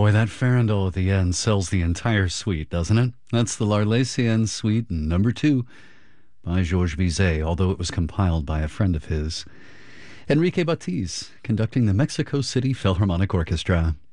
Boy, that farandole at the end sells the entire suite, doesn't it? That's the L'Arlésienne Suite number 2 by Georges Bizet, although it was compiled by a friend of his. Enrique Batiz conducting the Mexico City Philharmonic Orchestra.